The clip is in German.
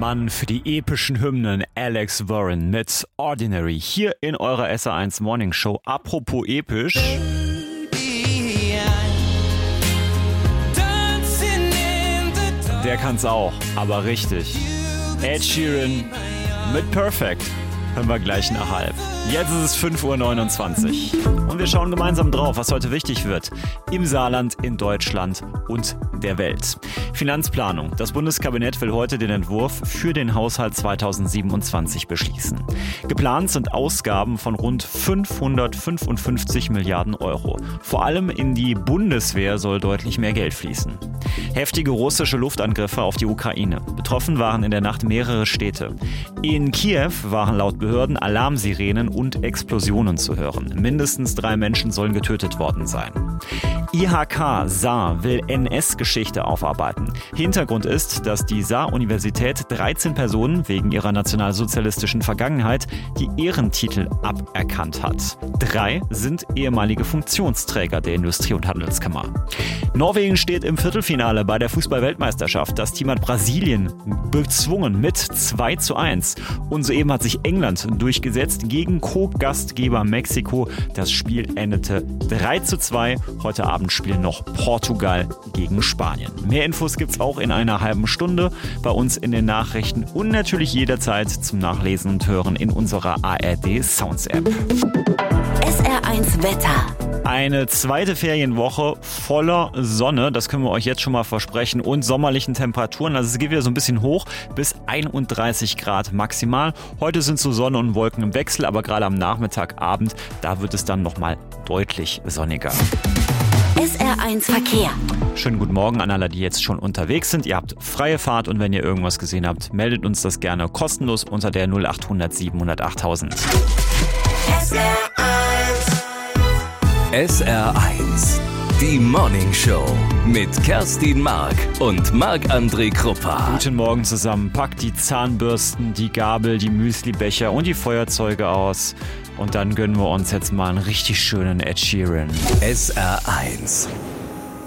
Mann für die epischen Hymnen, Alex Warren mit Ordinary, hier in eurer SR1 Morning Show. Apropos episch. Der kann's auch, aber richtig. Ed Sheeran mit Perfect. Hören wir gleich nach halb. Jetzt ist es 5.29 Uhr und wir schauen gemeinsam drauf, was heute wichtig wird. Im Saarland, in Deutschland und der Welt. Finanzplanung. Das Bundeskabinett will heute den Entwurf für den Haushalt 2027 beschließen. Geplant sind Ausgaben von rund 555 Milliarden Euro. Vor allem in die Bundeswehr soll deutlich mehr Geld fließen. Heftige russische Luftangriffe auf die Ukraine. Betroffen waren in der Nacht mehrere Städte. In Kiew waren laut Behörden Alarmsirenen und Explosionen zu hören. Mindestens 3 Menschen sollen getötet worden sein. IHK Saar will NS-Geschichte aufarbeiten. Hintergrund ist, dass die Saar-Universität 13 Personen wegen ihrer nationalsozialistischen Vergangenheit die Ehrentitel aberkannt hat. 3 sind ehemalige Funktionsträger der Industrie- und Handelskammer. Norwegen steht im Viertelfinale bei der Fußball-Weltmeisterschaft. Das Team hat Brasilien bezwungen mit 2:1. Und soeben hat sich England durchgesetzt gegen Co-Gastgeber Mexiko. Das Spiel endete 3:2. Heute Abend spielen noch Portugal gegen Spanien. Mehr Infos gibt's auch in einer halben Stunde bei uns in den Nachrichten und natürlich jederzeit zum Nachlesen und Hören in unserer ARD Sounds App. SR1 Wetter. Eine zweite Ferienwoche voller Sonne, das können wir euch jetzt schon mal versprechen, und sommerlichen Temperaturen. Also es geht wieder so ein bisschen hoch, bis 31 Grad maximal. Heute sind so Sonne und Wolken im Wechsel, aber gerade am Nachmittag, Abend, da wird es dann nochmal deutlich sonniger. SR1 Verkehr. Schönen guten Morgen an alle, die jetzt schon unterwegs sind. Ihr habt freie Fahrt und wenn ihr irgendwas gesehen habt, meldet uns das gerne kostenlos unter der 0800 700 8000. SR1, die Morning Show mit Kerstin Mark und Marc-André Kruppa. Guten Morgen zusammen. Packt die Zahnbürsten, die Gabel, die Müslibecher und die Feuerzeuge aus. Und dann gönnen wir uns jetzt mal einen richtig schönen Ed Sheeran. SR1.